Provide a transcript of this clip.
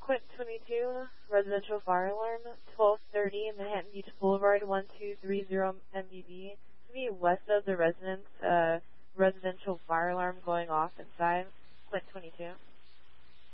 Quint 22, residential fire alarm, 1230 Manhattan Beach Boulevard, 1230 MBB. To be west of the residence, residential fire alarm going off inside, Quint 22.